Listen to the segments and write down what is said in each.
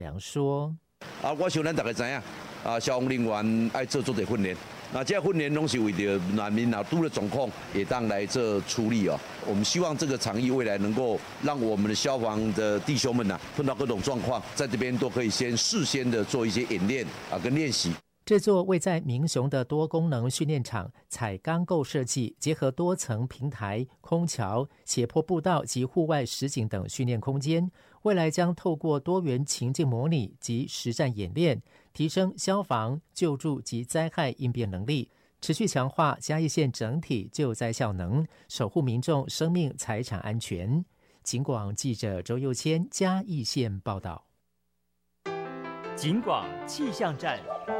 梁说： 我想咱大家知影消防人员爱做多训练。那这训练拢是为着难民拄了状况，也当来做处理哦。我们希望这个场域未来能够让我们的消防的弟兄们碰到各种状况，在这边都可以事先的做一些演练跟练习。 这座位在民雄的多功能训练场，采钢构设计，结合多层平台、空桥、斜坡步道及户外实景等训练空间。未来将透过多元情境模拟及实战演练，提升消防、救助及灾害应变能力，持续强化嘉义县整体救灾效能，守护民众生命财产安全。警广记者周佑谦嘉义县报道。 警广气象站。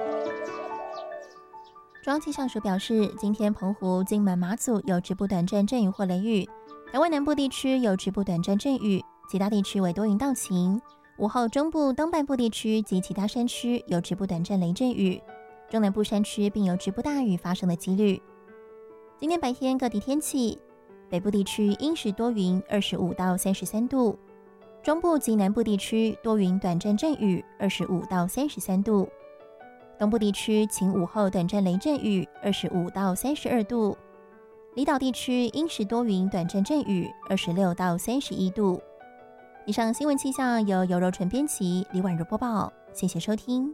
中央气象署表示，今天澎湖、金门、马祖有局部短暂阵雨或雷雨，台湾南部地区有局部短暂阵雨，其他地区为多云到晴。午后中部东半部地区及其他山区有局部短暂雷阵雨，中南部山区并有局部大雨发生的几率。今天白天各地天气，北部地区阴时多云，25到33度；中部及南部地区多云短暂阵雨，25到33度；东部地区晴午后短暂雷阵雨，25到32度；离岛地区阴时多云短暂阵雨，26到31度。以上新闻气象由尤柔纯编辑，李婉如播报，谢谢收听。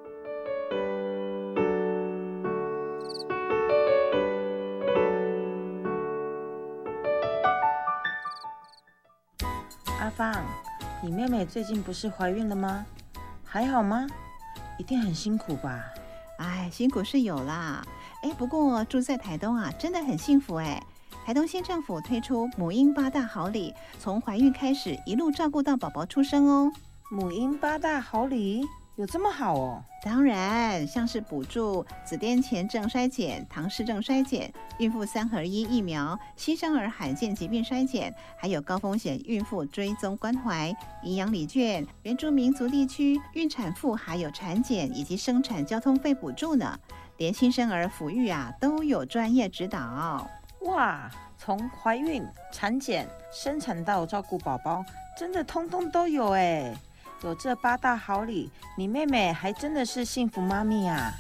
阿芳，你妹妹最近不是怀孕了吗？还好吗？一定很辛苦吧？ 哎，辛苦是有啦。不过住在台东真的很幸福哎。台东县政府推出母婴8大好礼，从怀孕开始一路照顾到宝宝出生哦。 母婴8大好礼有这么好哦？ 当然，像是补助子癫前症筛检、唐氏症筛检、孕妇3合1疫苗、新生儿罕见疾病筛检，还有高风险孕妇追踪关怀、营养礼券、原住民族地区孕产妇还有产检以及生产交通费补助呢。连新生儿抚育都有专业指导。 哇，从怀孕、产检、生产到照顾宝宝，真的通通都有哎！有这8大好礼，你妹妹还真的是幸福妈咪啊！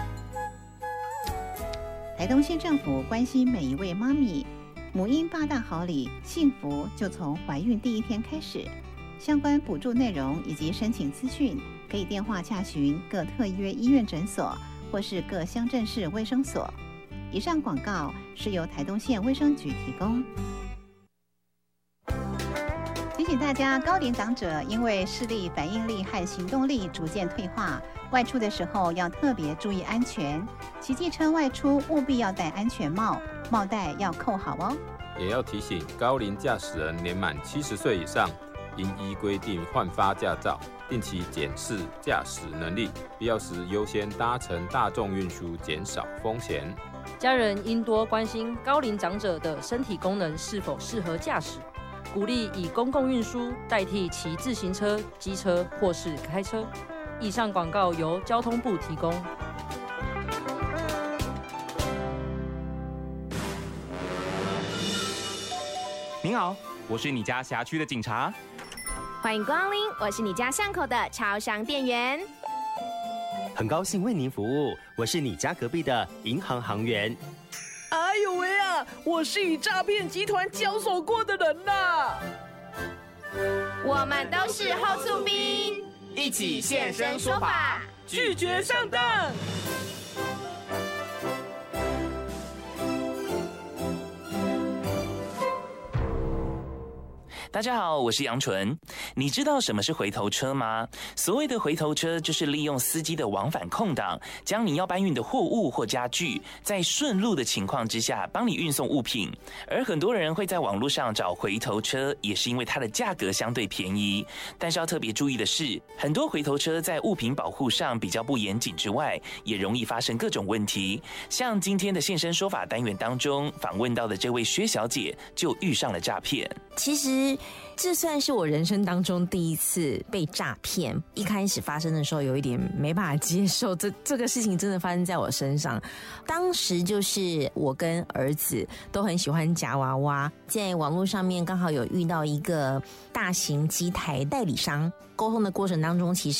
台东县政府关心每一位妈咪，母婴8大好礼，幸福就从怀孕第一天开始。相关补助内容以及申请资讯，可以电话洽询各特约医院诊所或是各乡镇市卫生所。以上广告是由台东县卫生局提供。提醒大家，高龄长者因为视力、反应力和行动力逐渐退化，外出的时候要特别注意安全。骑机车外出务必要戴安全帽，帽带要扣好哦。 也要提醒高龄驾驶人年满70岁以上，应依规定换发驾照，定期检视驾驶能力，必要时优先搭乘大众运输，减少风险。 家人应多关心高龄长者的身体功能是否适合驾驶，鼓励以公共运输代替骑自行车、机车或是开车。以上广告由交通部提供。 您好，我是你家辖区的警察。 欢迎光临，我是你家巷口的超商店员。 很高兴为您服务，我是你家隔壁的银行行员。 哎呦喂啊，我是与诈骗集团交手过的人呐。 我们都是后厝兵， 一起现身说法， 拒绝上当。 大家好，我是杨纯。你知道什么是回头车吗？所谓的回头车，就是利用司机的往返空档，将你要搬运的货物或家具，在顺路的情况之下，帮你运送物品。而很多人会在网络上找回头车，也是因为它的价格相对便宜。但是要特别注意的是，很多回头车在物品保护上比较不严谨之外，也容易发生各种问题。像今天的现身说法单元当中访问到的这位薛小姐，就遇上了诈骗。 其实这算是我人生当中第一次被诈骗。一开始发生的时候有一点没办法接受，这个事情真的发生在我身上。当时就是我跟儿子都很喜欢夹娃娃，在网络上面刚好有遇到一个大型机台代理商，沟通的过程当中其实